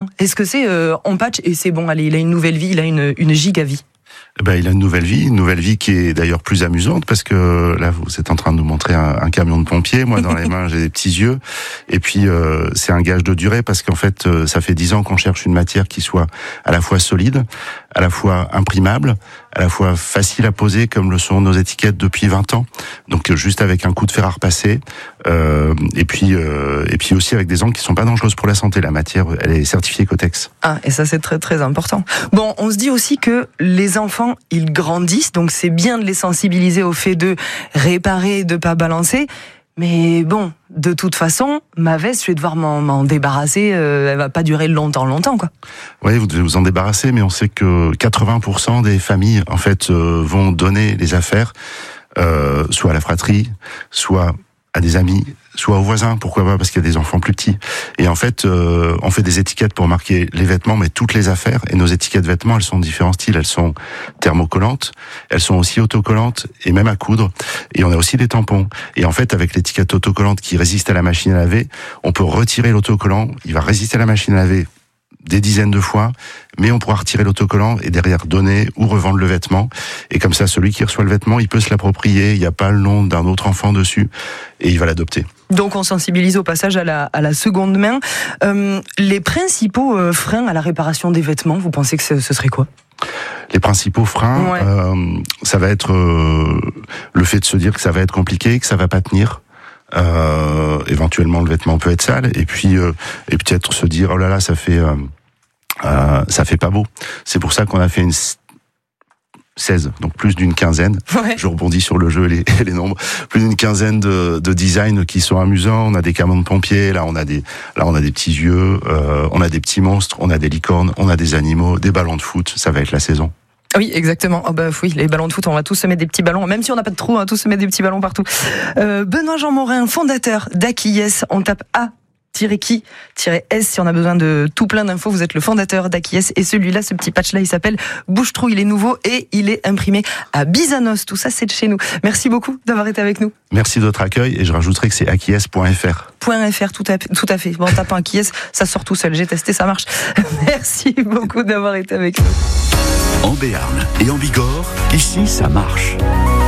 Est-ce que c'est on patch et c'est bon, allez, il a une nouvelle vie, il a une giga vie? Il a une nouvelle vie qui est d'ailleurs plus amusante parce que là vous êtes en train de nous montrer un camion de pompiers. Moi dans les mains j'ai des petits yeux et puis c'est un gage de durée parce qu'en fait ça fait 10 ans qu'on cherche une matière qui soit à la fois solide, à la fois imprimable, à la fois facile à poser comme le sont nos étiquettes depuis 20 ans. Donc juste avec un coup de fer à repasser et puis aussi avec des encres qui sont pas dangereuses pour la santé. La matière elle est certifiée Cotex. Ah, et ça c'est très très important. Bon, on se dit aussi que les enfants ils grandissent, donc c'est bien de les sensibiliser au fait de réparer, de pas balancer. Mais bon, de toute façon, ma veste, je vais devoir m'en débarrasser. Elle va pas durer longtemps, quoi. Oui, vous devez vous en débarrasser, mais on sait que 80% des familles, en fait, vont donner les affaires, soit à la fratrie, soit à des amis, soit aux voisins, pourquoi pas, parce qu'il y a des enfants plus petits. Et en fait, on fait des étiquettes pour marquer les vêtements, mais toutes les affaires. Et nos étiquettes vêtements, elles sont de différents styles. Elles sont thermocollantes, elles sont aussi autocollantes, et même à coudre. Et on a aussi des tampons. Et en fait, avec l'étiquette autocollante qui résiste à la machine à laver, on peut retirer l'autocollant. Il va résister à la machine à laver des dizaines de fois, mais on pourra retirer l'autocollant et derrière donner ou revendre le vêtement. Et comme ça, celui qui reçoit le vêtement, il peut se l'approprier, il n'y a pas le nom d'un autre enfant dessus, et il va l'adopter. Donc on sensibilise au passage à la seconde main. Les principaux freins à la réparation des vêtements, vous pensez que ce serait quoi ? Les principaux freins, ça va être le fait de se dire que ça va être compliqué, que ça va pas tenir. Éventuellement le vêtement peut être sale et puis et peut-être se dire oh là là ça fait pas beau. C'est pour ça qu'on a fait une 16, donc plus d'une quinzaine. Ouais. Je rebondis sur le jeu et les nombres. Plus d'une quinzaine de designs qui sont amusants. On a des camions de pompiers, là on a des petits yeux, on a des petits monstres, on a des licornes, on a des animaux, des ballons de foot. Ça va être la saison. Oui, exactement. Oh bah oui, les ballons de foot, on va tous se mettre des petits ballons, même si on n'a pas de trou, on va tous se mettre des petits ballons partout. Benoît Jean Morin, fondateur d'Aki-Yes, on tape A-qui-S si on a besoin de tout plein d'infos. Vous êtes le fondateur d'Aki-Yes et celui-là, ce petit patch-là, il s'appelle Bouche-Trou, il est nouveau et il est imprimé à Bizanos. Tout ça, c'est de chez nous. Merci beaucoup d'avoir été avec nous. Merci de votre accueil et je rajouterai que c'est aki-yes.fr. .fr, tout à fait. Bon, en tapant Aki-Yes, ça sort tout seul. J'ai testé, ça marche. Merci beaucoup d'avoir été avec nous. En Béarn et en Bigorre, ici ça marche.